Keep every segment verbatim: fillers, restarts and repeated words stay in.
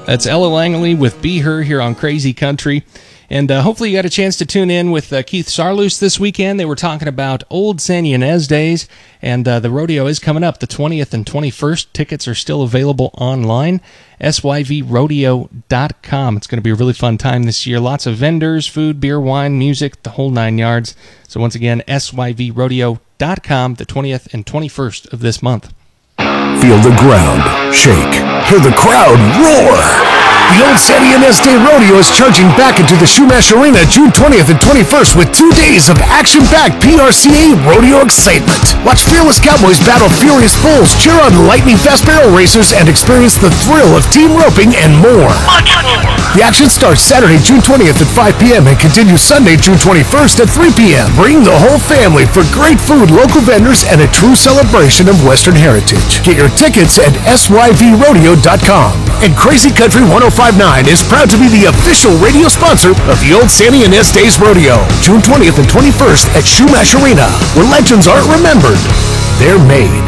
That's Ella Langley with Be Her here on Crazy Country. And uh, hopefully you got a chance to tune in with uh, Keith Sarloos this weekend. They were talking about old San Ynez days, and uh, the rodeo is coming up the twentieth and twenty-first. Tickets are still available online, S Y V rodeo dot com. It's going to be a really fun time this year. Lots of vendors, food, beer, wine, music, the whole nine yards. So once again, S Y V rodeo dot com, the twentieth and twenty-first of this month. Feel the ground shake. Hear the crowd roar. The old San Ynez Day Rodeo is charging back into the Shumash Arena June twentieth and twenty-first with two days of action-packed P R C A rodeo excitement. Watch fearless cowboys battle furious bulls, cheer on lightning-fast barrel racers, and experience the thrill of team roping and more. The action starts Saturday, June twentieth at five p.m. and continues Sunday, June twenty-first at three p.m. Bring the whole family for great food, local vendors, and a true celebration of Western heritage. Get your tickets at S Y V rodeo dot com. And Crazy Country one oh five point nine is proud to be the official radio sponsor of the old San Ynez Days Rodeo, June twentieth and twenty-first at Shumash Arena, where legends aren't remembered, they're made.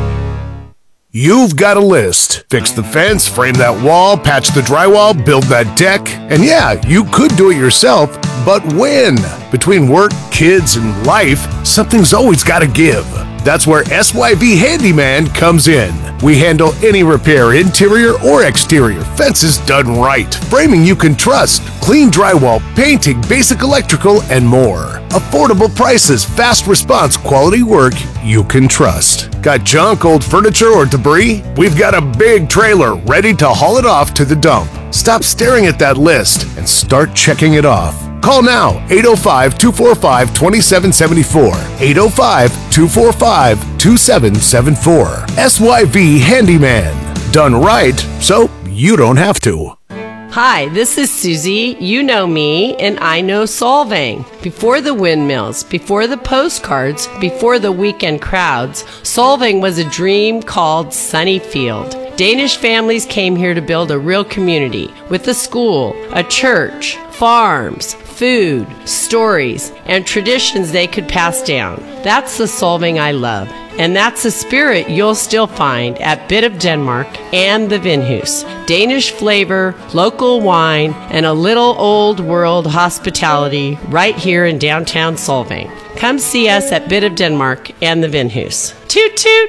You've got a list. Fix the fence, frame that wall, patch the drywall, build that deck. And yeah, you could do it yourself, but when? Between work, kids, and life, something's always got to give. That's where S Y V Handyman comes in. We handle any repair, interior or exterior, fences done right, framing you can trust, clean drywall, painting, basic electrical, and more. Affordable prices, fast response, quality work you can trust. Got junk, old furniture, or debris? We've got a big trailer ready to haul it off to the dump. Stop staring at that list and start checking it off. Call now, eight oh five, two four five, two seven seven four, eight oh five, two four five, two seven seven four. S Y V Handyman. Done right, so you don't have to. Hi, this is Susie. You know me, and I know Solvang. Before the windmills, before the postcards, before the weekend crowds, Solvang was a dream called Sunnyfield. Danish families came here to build a real community with a school, a church, farms, food, stories, and traditions they could pass down. That's the Solvang I love, and that's the spirit you'll still find at Bit of Denmark and the Vinhus. Danish flavor, local wine, and a little old world hospitality right here in downtown Solvang. Come see us at Bit of Denmark and the Vinhus. Toot toot!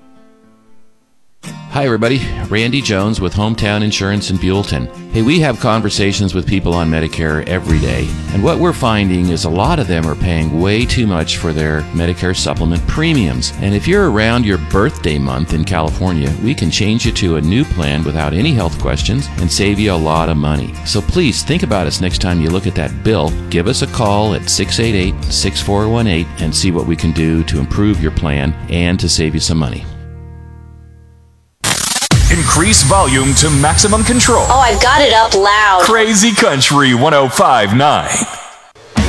Hi everybody, Randy Jones with Hometown Insurance in Buellton. Hey, we have conversations with people on Medicare every day, and what we're finding is a lot of them are paying way too much for their Medicare supplement premiums. And if you're around your birthday month in California, we can change you to a new plan without any health questions and save you a lot of money. So please think about us next time you look at that bill. Give us a call at six eight eight, six four one eight and see what we can do to improve your plan and to save you some money. Increase volume to maximum control. Oh, I've got it up loud. Crazy Country one oh five point nine.